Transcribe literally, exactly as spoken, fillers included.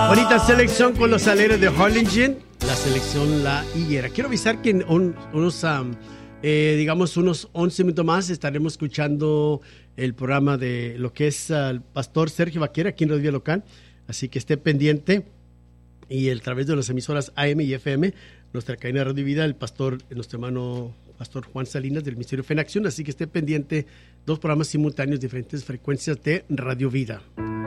Bonita selección con los aleros de Harlingen, la selección La Higuera. Quiero avisar que en un, unos, um, eh, digamos, unos once minutos más estaremos escuchando el programa de lo que es uh, el pastor Sergio Vaquera aquí en Radio Vida Local. Así que esté pendiente y a través de las emisoras A M y F M, nuestra cadena de Radio Vida, el pastor, nuestro hermano pastor Juan Salinas del Ministerio Fe en Acción. Así que esté pendiente, dos programas simultáneos, diferentes frecuencias de Radio Vida.